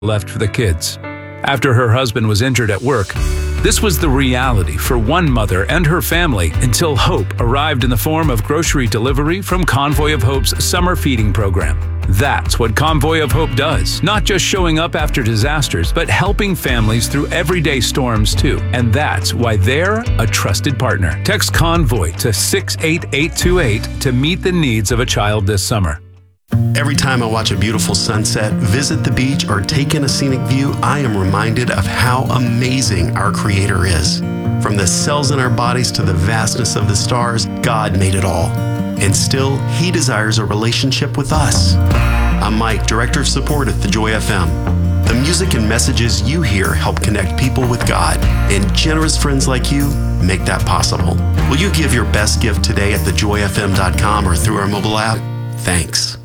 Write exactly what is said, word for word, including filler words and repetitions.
left for the kids. After her husband was injured at work, this was the reality for one mother and her family until hope arrived in the form of grocery delivery from Convoy of Hope's summer feeding program. That's what Convoy of Hope does, not just showing up after disasters, but helping families through everyday storms too. And that's why they're a trusted partner. Text Convoy to six eight eight two eight to meet the needs of a child this summer. Every time I watch a beautiful sunset, visit the beach, or take in a scenic view, I am reminded of how amazing our Creator is. From the cells in our bodies to the vastness of the stars, God made it all. And still, He desires a relationship with us. I'm Mike, Director of Support at The Joy F M. The music and messages you hear help connect people with God, and generous friends like you make that possible. Will you give your best gift today at the joy f m dot com or through our mobile app? Thanks.